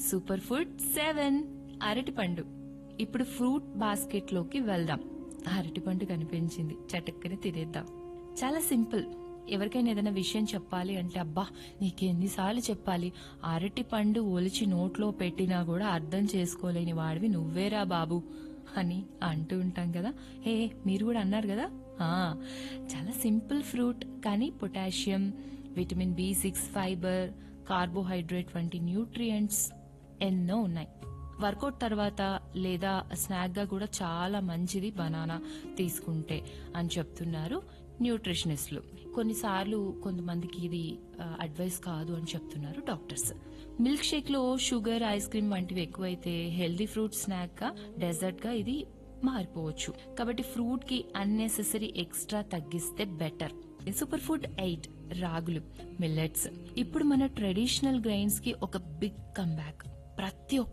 Super food 7 అరటిపండు. ఇప్పుడు fruit basket లోకి వెళ్దాం. అరటిపండు కనిపించింది, చటుక్కని తినేద్దాం. చాలా సింపుల్. ఎవరికైనా ఏదైనా విషయం చెప్పాలి అంటే అబ్బా నీకెన్నిసార్లు చెప్పాలి, అరటి పండు ఒలిచి నోట్లో పెట్టినా కూడా అర్థం చేసుకోలేని వాడివి నువ్వేరా బాబు అని అంటూ ఉంటాం కదా. మీరు కూడా అన్నారు కదా. చాలా సింపుల్ ఫ్రూట్, కానీ potassium, vitamin B6, fibre, carbohydrate వంటి న్యూట్రియంట్స్ ఎన్నో ఉన్నాయి. వర్కౌట్ తర్వాత లేదా స్నాక్ గా కూడా చాలా మంచిది బనానా తీసుకుంటే అని చెప్తున్నారు న్యూట్రిషనిస్టులు. కొన్నిసార్లు కొంతమందికి ఇది అడ్వైస్ కాదు అని చెప్తున్నారు డాక్టర్స్. మిల్క్ షేక్ లో షుగర్, ఐస్ క్రీమ్ వంటివి ఎక్కువైతే హెల్దీ ఫ్రూట్ స్నాక్ గా, డెజర్ట్ గా ఇది మారిపోవచ్చు. కాబట్టి ఫ్రూట్ కి అన్నెసెసరీ ఎక్స్ట్రా తగ్గిస్తే బెటర్. సూపర్ ఫుడ్ 8 రాగులు, మిల్లెట్స్. ఇప్పుడు మన ట్రెడిషనల్ గ్రెయిన్స్ కి ఒక బిగ్ కమ్బ్యాక్. ప్రతి